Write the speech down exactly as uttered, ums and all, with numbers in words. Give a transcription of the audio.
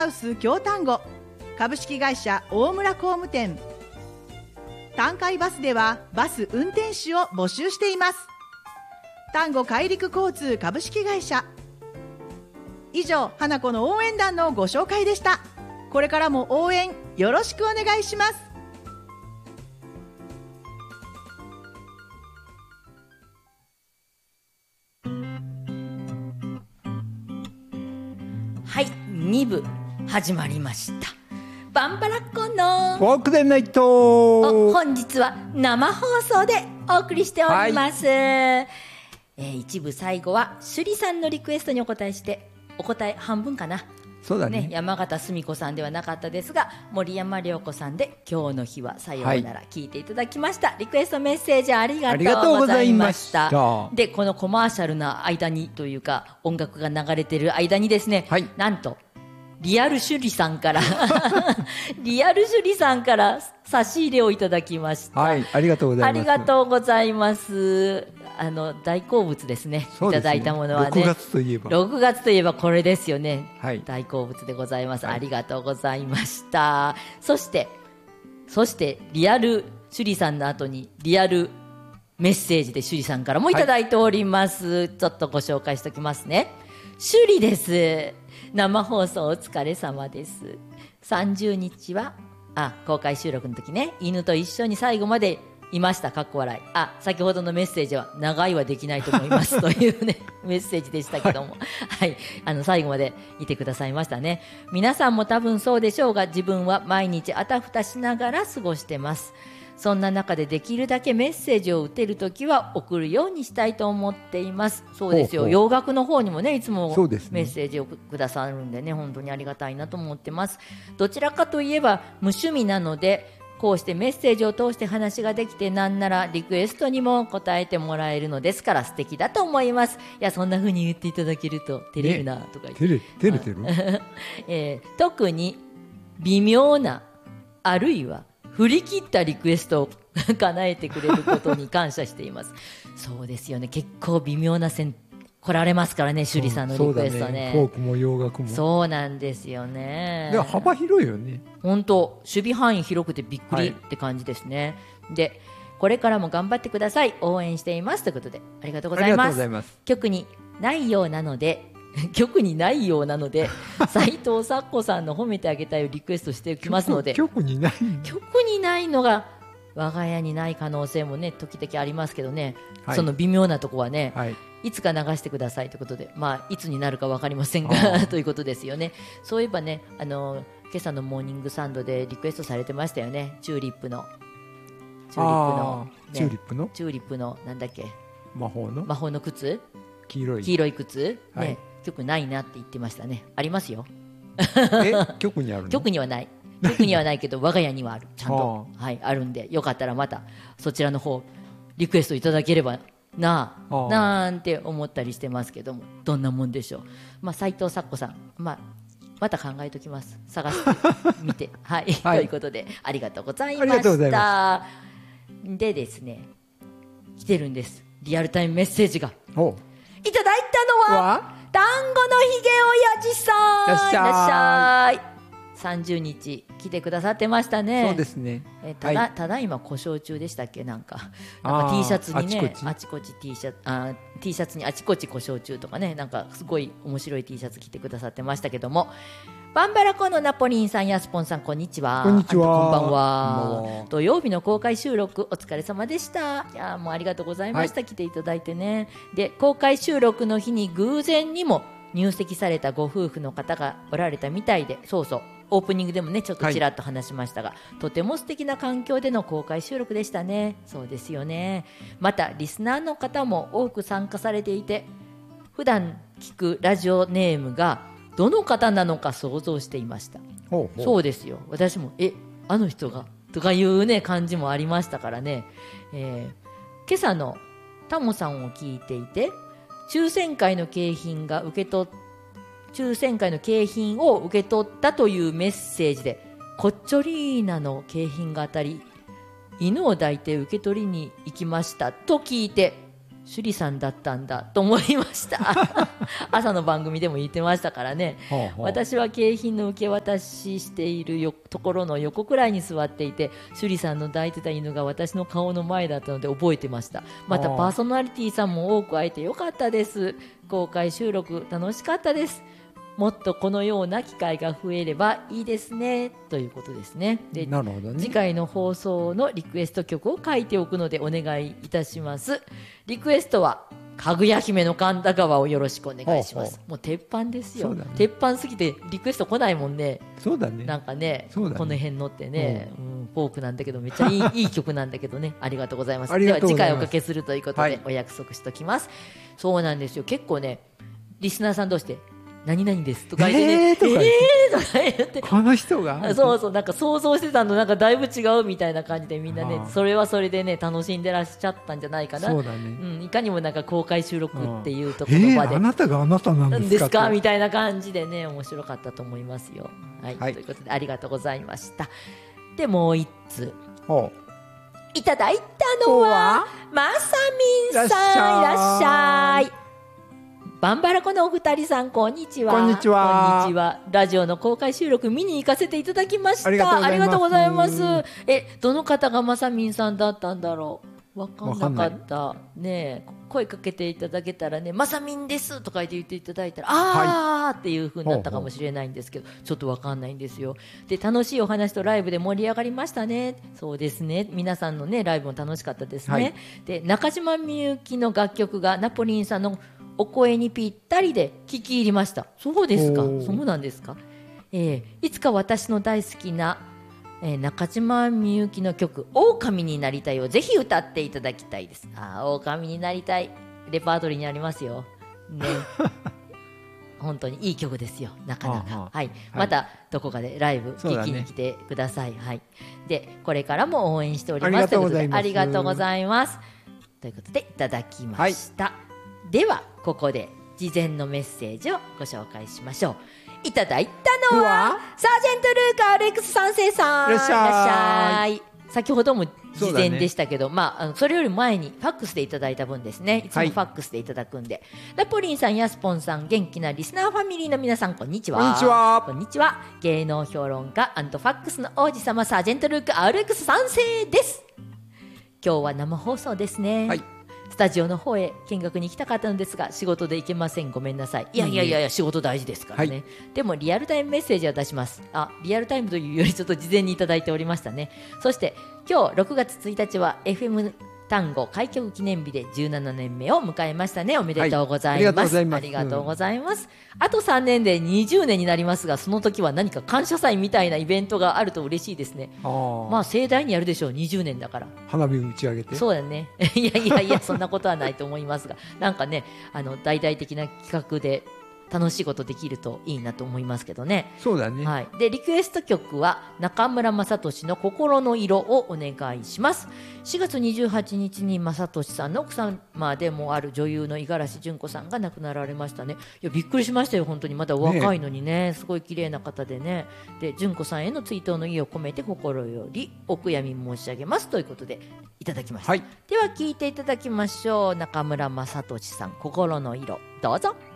ハウス京丹後株式会社大村工務店。丹海バスではバス運転手を募集しています。丹後海陸交通株式会社。以上、花子の応援団のご紹介でした。これからも応援よろしくお願いします。 はい、に部始まりました。バンバラッコのウォークデンナイト。 本日は生放送でお送りしております、はい。えー、一部最後は趣里さんのリクエストにお答えして、お答え半分かな。 そうだ ね, ね山形澄子さんではなかったですが、森山良子さんで今日の日はさようなら、はい、聞いていただきました。リクエストメッセージありがとうございました。で、このコマーシャルな間にというか、音楽が流れている間にですね、はい、なんとリアル趣里さんからリアル趣里さんから差し入れをいただきました。 はい、ありがとうございます。 ありがとうございます。あの大好物ですね。いただいたものはね。 ろくがつといえば。 ろくがつといえばこれですよね。 はい、 大好物でございます。 はい、 ありがとうございました。そして、そしてリアル趣里さんの後にリアルメッセージで趣里さんからもいただいております。はい、ちょっとご紹介しておきますね。趣里です。生放送お疲れ様です。さんじゅうにちはあ公開収録の時ね、犬と一緒に最後までいました。かっこ笑い。あ、先ほどのメッセージは長いはできないと思いますというねメッセージでしたけども、はい、はい、あの最後までいてくださいましたね。皆さんも多分そうでしょうが、自分は毎日あたふたしながら過ごしてます。そんな中でできるだけメッセージを打てるときは送るようにしたいと思っています。そうですよ。ほうほう、洋楽の方にもね、いつもメッセージをくださるんでね、本当にありがたいなと思ってます。どちらかといえば無趣味なので、こうしてメッセージを通して話ができて、なんならリクエストにも答えてもらえるのですから素敵だと思います。いや、そんな風に言っていただけると照れるなとか言って、 ね、照れてる、 えー、特に微妙な、あるいは振り切ったリクエストを叶えてくれることに感謝しています。そうですよね。結構微妙な線来られますからね、趣里さんのリクエスト ね, ね。 フォークも洋楽も。 そうなんですよね。 で幅広いよね。 本当、守備範囲広くてびっくりって感じですね。はい、で、これからも頑張ってください。応援していますということで、ありがとうございます。 ありがとうございます。 局にないようなので。局にないようなので斉藤咲子さんの褒めてあげたいをリクエストしておきますので、 局にない局にないのが我が家にない可能性もね、時々ありますけどね、はい、その微妙なとこはね、はい、いつか流してくださいということで、まあ、いつになるか分かりませんがということですよね。そういえばね、あの今朝のモーニングサンドでリクエストされてましたよね。チューリップのチューリップの、ね、 チューリップのチューリップのなんだっけ、 魔法の魔法の靴、 黄色い黄色い靴、 はい、 ね、局ないなって言ってましたね。ありますよ。 え、局にあるの？ 局にはない。局にはないけど我が家にはある。ちゃんと、はい、あるんで、よかったらまたそちらの方リクエストいただければなあなんて思ったりしてますけども、どんなもんでしょう。まあ、斉藤咲子さん、まあ、また考えときます。探してみてはい、はい、ということでありがとうございました。でですね、来てるんです。リアルタイムメッセージがいただいたのは団子のひげおやじさん。いらっしゃい。さんじゅうにち来てくださってましたね。 そうですね。 えただ、はい、ただいま故障中でしたっけ。なんかなんか T シャツにね、あちこち T シャツ、あ T シャツにあちこち故障中とかね、なんかすごい面白い T シャツ着てくださってましたけども、バンバラコのナポリンさんやスポンさん、こんにちは。 こんにちは。 こんばんは。土曜日の公開収録お疲れ様でした。いやもうありがとうございました、はい、来ていただいてね。で、公開収録の日に偶然にも入籍されたご夫婦の方がおられたみたいで、そうそう、オープニングでもねちょっとちらっと話しましたが、はい、とても素敵な環境での公開収録でしたね。そうですよね。またリスナーの方も多く参加されていて、普段聞くラジオネームがどの方なのか想像していました。ほうほう。そうですよ。私もえあの人がとかいうね感じもありましたからね、えー、今朝のタモさんを聞いていて、抽選会の景品が受け取っ抽選会の景品を受け取ったというメッセージで、コッチョリーナの景品が当たり犬を抱いて受け取りに行きましたと聞いて、 趣里さんだったんだと思いました朝の番組でも言ってましたからね。 ほうほう私は景品の受け渡ししているよところの横くらいに座っていて、趣里さんの抱いてた犬が私の顔の前だったので覚えてました。またあーパーソナリティさんも多く会えてよかったです。公開収録楽しかったです。もっとこのような機会が増えればいいですねということですね。で、 なるほどね。 次回の放送のリクエスト曲を書いておくのでお願いいたします。リクエストはかぐや姫の神田川をよろしくお願いします。 ほうほもう鉄板ですよ、 そうだね鉄板すぎてリクエスト来ないもんね。 そうだね。 なんかねそうだねこの辺のってね、うん、フォークなんだけどめっちゃいいいい曲なんだけどね。ありがとうございます。 ありでは次がとうございます回おかけするということはいでお約束しておきます、そうなんですよ。結構ねリスナーさん同士で何々ですとか言ってね、 えーとか言ってえーとか言ってこの人が。 そうそう、なんか想像してたのなんかだいぶ違うみたいな感じでみんなねああそれはそれでね楽しんでらっしゃったんじゃないかな。 そうだね。 うん、いかにもなんか公開収録っていうとこえー、 ろの場で、 あなたがあなたなんなんでですすかかってみたいな感じでね面白かったと思いますよ。はい、 はいということでありがとうございました。でもう一通ほいただいたのはまさみんさん、いらっしゃい。バンバラコのお二人さんこんにちは。 こんにちはこんにちは。ラジオの公開収録見に行かせていただきました。 ありがとうございますありがとうございますえどの方がまさみんさんだったんだろう。わかんなかったねえ。声かけていただけたらねまさみんですとか言っていただいたらあーっていう風になったかもしれないんですけど、ちょっとわかんないんですよ。で楽しいお話とライブで盛り上がりましたね。そうですね、皆さんのねライブも楽しかったですね、 はいで中島みゆきの楽曲がナポリンさんのお声にぴったりで聞き入りました。そうですか。 おーそうなんですか、えーいつか私の大好きな、えー中島みゆきの曲「狼になりたい」をぜひ歌っていただきたいです。あー狼になりたいレパートリーにありますよね本当にいい曲ですよなかなか、 はあはあはい、またどこかでライブそうだね聞きに来てください、はい、でこれからも応援しておりますありがとうございますということでありがとうございますということでいただきました、ではここで事前のメッセージをご紹介しましょう。いただいたのうはわサージェントルーカーアレックス三世さん、 いらっしゃいいらっしゃい。先ほども事前そうだねでしたけど、まあ、あのそれより前にファックスでいただいた分ですね。いつもはいファックスでいただくんで、ナポリンさんやスポンさん元気なリスナーファミリーの皆さんこんにちは。 こんにちはこんにちは。芸能評論家ファックスの王子様サージェントルーク アールエックス三世です。今日は生放送ですね、 はいスタジオの方へ見学に行きたかったのですが仕事で行けません。ごめんなさい。いやいやいやいや仕事大事ですからね、 はい、 でもリアルタイムメッセージは出します。あ、リアルタイムというよりちょっと事前にいただいておりましたね。そして今日ろくがつついたちは エフエム 単語開局記念日でじゅうななねんめを迎えましたね。おめでとうございます、 はい、あありがとうりがとうごございます。あとさんねんでにじゅうねんになりますが、その時は何か感謝祭みたいなイベントがあると嬉しいですね。 あー、 まあ盛大にやるでしょう。にじゅうねんだから。 花火打ち上げて。 そうだねいやいやいやそんなことはないと思いますが、なんかねあの大々的な企画で楽しいことできるといいなと思いますけどね。 そうだね、 はい、でリクエスト曲は中村雅俊の心の色をお願いします。しがつにじゅうはちにちに雅俊さんの奥様でもある女優の五十嵐純子さんが亡くなられましたね。いやびっくりしましたよ本当に。まだお若いのに ね, ねすごい綺麗な方でね。で純子さんへの追悼の意を込めて心よりお悔やみ申し上げますということでいただきました、 はい、 では聴いていただきましょう。中村雅俊さん心の色どうぞ。